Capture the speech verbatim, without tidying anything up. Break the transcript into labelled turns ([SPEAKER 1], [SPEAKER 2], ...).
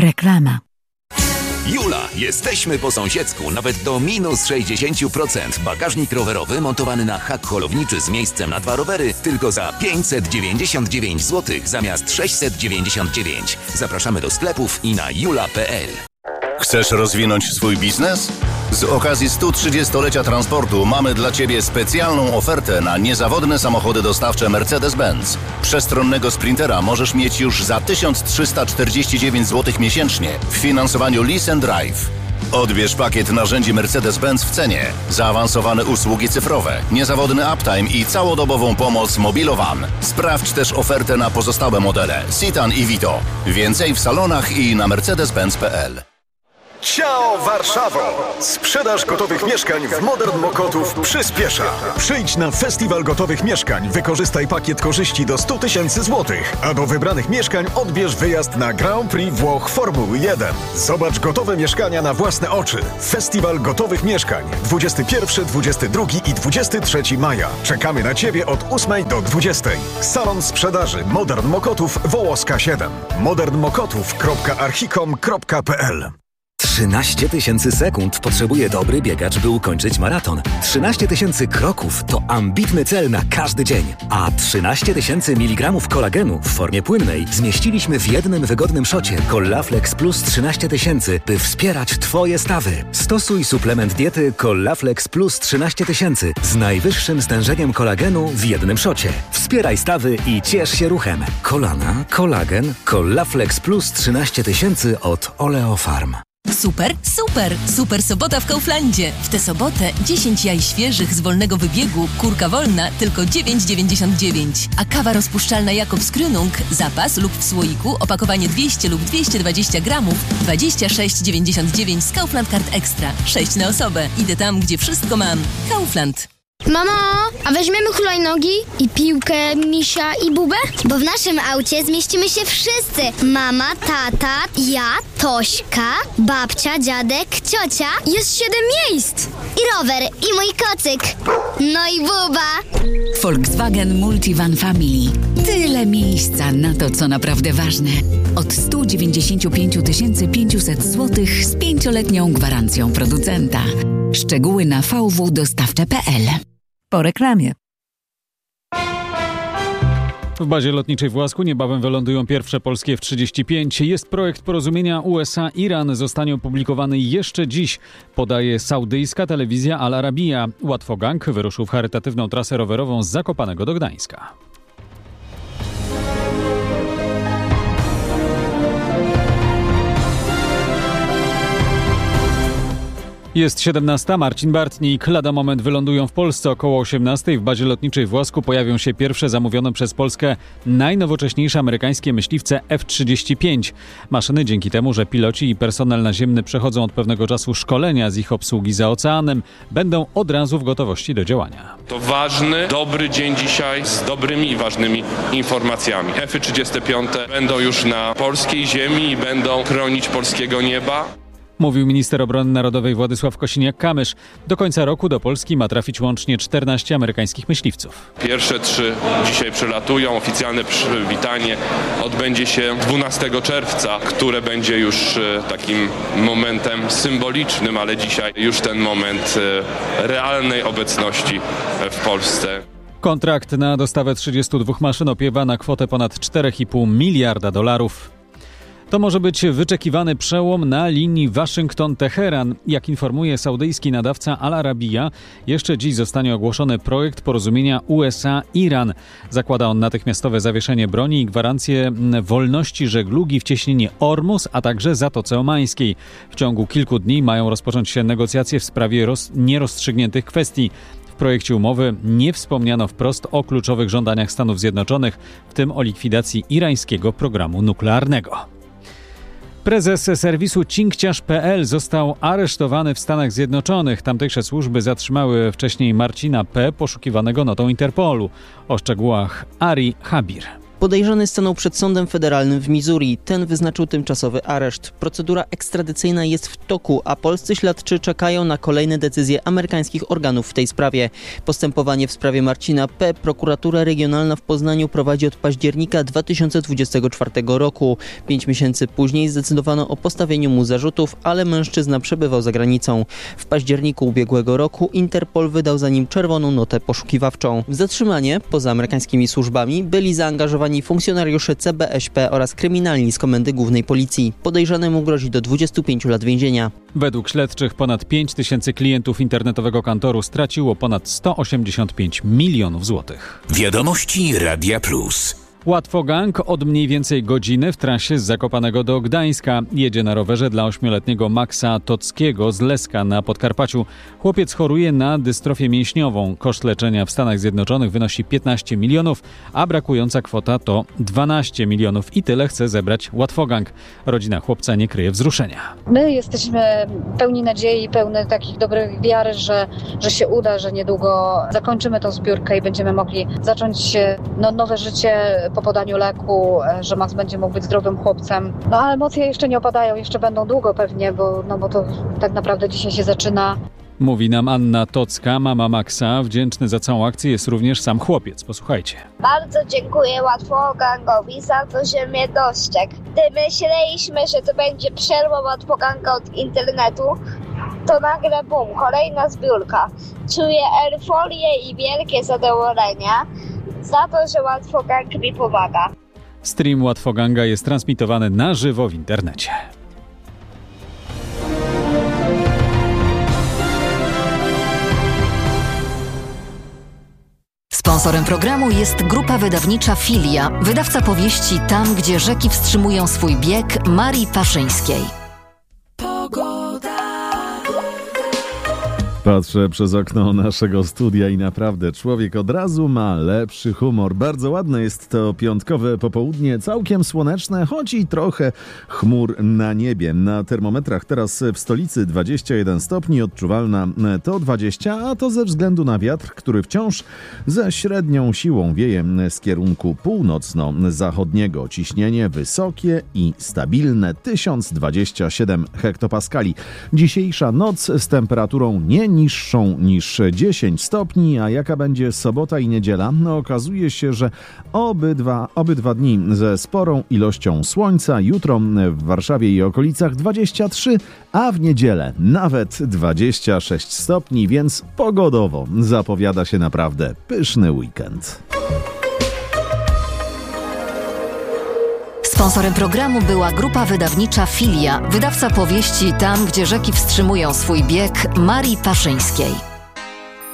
[SPEAKER 1] Reklama.
[SPEAKER 2] Jula, jesteśmy po sąsiedzku, nawet do minus sześćdziesiąt procent. Bagażnik rowerowy montowany na hak holowniczy z miejscem na dwa rowery tylko za pięćset dziewięćdziesiąt dziewięć złotych zamiast sześćset dziewięćdziesiąt dziewięć. Zapraszamy do sklepów i na jula kropka pe el.
[SPEAKER 3] Chcesz rozwinąć swój biznes? Z okazji stu trzydziestolecia transportu mamy dla Ciebie specjalną ofertę na niezawodne samochody dostawcze Mercedes-Benz. Przestronnego Sprintera możesz mieć już za tysiąc trzysta czterdzieści dziewięć złotych miesięcznie w finansowaniu Lease and Drive. Odbierz pakiet narzędzi Mercedes-Benz w cenie, zaawansowane usługi cyfrowe, niezawodny uptime i całodobową pomoc Mobilowan. Sprawdź też ofertę na pozostałe modele Citan i Vito. Więcej w salonach i na mercedes benz kropka pe el.
[SPEAKER 4] Ciao Warszawo! Sprzedaż gotowych mieszkań w Modern Mokotów przyspiesza. Przyjdź na Festiwal Gotowych Mieszkań, wykorzystaj pakiet korzyści do stu tysięcy złotych, a do wybranych mieszkań odbierz wyjazd na Grand Prix Włoch Formuły jeden. Zobacz gotowe mieszkania na własne oczy. Festiwal Gotowych Mieszkań dwudziestego pierwszego, dwudziestego drugiego i dwudziestego trzeciego maja. Czekamy na Ciebie od ósmej do dwudziestej. Salon sprzedaży Modern Mokotów Wołoska siedem. modern mokotów kropka archicom kropka pe el.
[SPEAKER 5] trzynaście tysięcy sekund potrzebuje dobry biegacz, by ukończyć maraton. trzynaście tysięcy kroków to ambitny cel na każdy dzień. A trzynaście tysięcy miligramów kolagenu w formie płynnej zmieściliśmy w jednym wygodnym szocie Collaflex Plus trzynaście tysięcy, by wspierać Twoje stawy. Stosuj suplement diety Collaflex Plus trzynaście tysięcy z najwyższym stężeniem kolagenu w jednym szocie. Wspieraj stawy i ciesz się ruchem. Kolana, kolagen, Collaflex Plus trzynaście tysięcy od Oleofarm.
[SPEAKER 6] Super, super, super sobota w Kauflandzie. W tę sobotę dziesięć jaj świeżych z wolnego wybiegu, kurka wolna, tylko dziewięć dziewięćdziesiąt dziewięć. A kawa rozpuszczalna Jakobs Krönung, zapas lub w słoiku, opakowanie dwieście lub dwieście dwadzieścia gramów, dwadzieścia sześć dziewięćdziesiąt dziewięć z Kaufland Card Extra. sześć na osobę. Idę tam, gdzie wszystko mam. Kaufland.
[SPEAKER 7] Mamo, a weźmiemy hulajnogi i piłkę, misia i bubę? Bo w naszym aucie zmieścimy się wszyscy. Mama, tata, ja, Tośka, babcia, dziadek, ciocia. Jest siedem miejsc. I rower, i mój kocyk. No i buba.
[SPEAKER 1] Volkswagen Multivan Family. Tyle miejsca na to, co naprawdę ważne. Od stu dziewięćdziesięciu pięciu tysięcy pięciuset złotych z pięcioletnią gwarancją producenta. Szczegóły na v w dostawcze kropka pe el. Po reklamie.
[SPEAKER 8] W bazie lotniczej w Łasku niebawem wylądują pierwsze polskie F trzydzieści pięć. Jest projekt porozumienia U S A-Iran. Zostanie opublikowany jeszcze dziś, podaje saudyjska telewizja Al Arabiya. Łatwogang wyruszył w charytatywną trasę rowerową z Zakopanego do Gdańska. Jest siedemnasta, Marcin Bartnik. Lada moment wylądują w Polsce. Około osiemnastej w bazie lotniczej w Łasku pojawią się pierwsze zamówione przez Polskę najnowocześniejsze amerykańskie myśliwce F trzydzieści pięć. Maszyny dzięki temu, że piloci i personel naziemny przechodzą od pewnego czasu szkolenia z ich obsługi za oceanem, będą od razu w gotowości do działania.
[SPEAKER 9] To ważny, dobry dzień dzisiaj z dobrymi i ważnymi informacjami. F trzydzieści pięć będą już na polskiej ziemi i będą chronić polskiego nieba.
[SPEAKER 8] Mówił minister obrony narodowej Władysław Kosiniak-Kamysz. Do końca roku do Polski ma trafić łącznie czternaście amerykańskich myśliwców.
[SPEAKER 9] Pierwsze trzy dzisiaj przylatują. Oficjalne przywitanie odbędzie się dwunastego czerwca, które będzie już takim momentem symbolicznym, ale dzisiaj już ten moment realnej obecności w Polsce.
[SPEAKER 8] Kontrakt na dostawę trzydziestu dwóch maszyn opiewa na kwotę ponad cztery i pół miliarda dolarów. To może być wyczekiwany przełom na linii Waszyngton-Teheran. Jak informuje saudyjski nadawca Al Arabiya, jeszcze dziś zostanie ogłoszony projekt porozumienia U S A-Iran. Zakłada on natychmiastowe zawieszenie broni i gwarancję wolności żeglugi w cieśninie Ormus, a także Zatoce Omańskiej. W ciągu kilku dni mają rozpocząć się negocjacje w sprawie roz- nierozstrzygniętych kwestii. W projekcie umowy nie wspomniano wprost o kluczowych żądaniach Stanów Zjednoczonych, w tym o likwidacji irańskiego programu nuklearnego. Prezes serwisu cinkciarz kropka pe el został aresztowany w Stanach Zjednoczonych. Tamtejsze służby zatrzymały wcześniej Marcina P., poszukiwanego notą Interpolu. O szczegółach Ari Habir.
[SPEAKER 10] Podejrzany stanął przed sądem federalnym w Missouri. Ten wyznaczył tymczasowy areszt. Procedura ekstradycyjna jest w toku, a polscy śledczy czekają na kolejne decyzje amerykańskich organów w tej sprawie. Postępowanie w sprawie Marcina P. prokuratura regionalna w Poznaniu prowadzi od października dwa tysiące dwudziestego czwartego roku. Pięć miesięcy później zdecydowano o postawieniu mu zarzutów, ale mężczyzna przebywał za granicą. W październiku ubiegłego roku Interpol wydał za nim czerwoną notę poszukiwawczą. W zatrzymanie, poza amerykańskimi służbami, byli zaangażowani funkcjonariusze C B Ś P oraz kryminalni z Komendy Głównej Policji. Podejrzanemu grozi do dwudziestu pięciu lat więzienia.
[SPEAKER 8] Według śledczych ponad pięć tysięcy klientów internetowego kantoru straciło ponad sto osiemdziesiąt pięć milionów złotych.
[SPEAKER 2] Wiadomości Radia Plus.
[SPEAKER 8] Łatwogang od mniej więcej godziny w trasie z Zakopanego do Gdańska. Jedzie na rowerze dla ośmioletniego Maxa Tockiego z Leska na Podkarpaciu. Chłopiec choruje na dystrofię mięśniową. Koszt leczenia w Stanach Zjednoczonych wynosi piętnaście milionów, a brakująca kwota to dwanaście milionów i tyle chce zebrać Łatwogang. Rodzina chłopca nie kryje wzruszenia.
[SPEAKER 11] My jesteśmy pełni nadziei, pełni takich dobrych wiary, że, że się uda, że niedługo zakończymy tą zbiórkę i będziemy mogli zacząć no, nowe życie po podaniu leku, że Max będzie mógł być zdrowym chłopcem. No ale emocje jeszcze nie opadają, jeszcze będą długo pewnie, bo, no, bo to tak naprawdę dzisiaj się zaczyna.
[SPEAKER 8] Mówi nam Anna Tocka, mama Maxa. Wdzięczny za całą akcję jest również sam chłopiec. Posłuchajcie.
[SPEAKER 12] Bardzo dziękuję Łatwogangowi za to, że mnie dostrzegł. Gdy myśleliśmy, że to będzie przerwa Łatwoganga od internetu, to nagle bum, kolejna zbiórka. Czuję euforię i wielkie zadowolenie za to, że Łatwogang mi pomaga.
[SPEAKER 8] Stream Łatwoganga jest transmitowany na żywo w internecie.
[SPEAKER 1] Sponsorem programu jest grupa wydawnicza Filia, wydawca powieści Tam, gdzie rzeki wstrzymują swój bieg Marii Paszyńskiej.
[SPEAKER 13] Patrzę przez okno naszego studia i naprawdę człowiek od razu ma lepszy humor. Bardzo ładne jest to piątkowe popołudnie, całkiem słoneczne, choć i trochę chmur na niebie. Na termometrach teraz w stolicy dwadzieścia jeden stopni, odczuwalna to dwadzieścia, a to ze względu na wiatr, który wciąż ze średnią siłą wieje z kierunku północno-zachodniego. Ciśnienie wysokie i stabilne tysiąc dwadzieścia siedem hektopaskali. Dzisiejsza noc z temperaturą nie niższą niż dziesięć stopni, a jaka będzie sobota i niedziela? No, okazuje się, że obydwa, obydwa dni ze sporą ilością słońca. Jutro w Warszawie i okolicach dwadzieścia trzy, a w niedzielę nawet dwadzieścia sześć stopni, więc pogodowo zapowiada się naprawdę pyszny weekend.
[SPEAKER 1] Sponsorem programu była grupa wydawnicza Filia, wydawca powieści Tam, gdzie rzeki wstrzymują swój bieg Marii Paszyńskiej.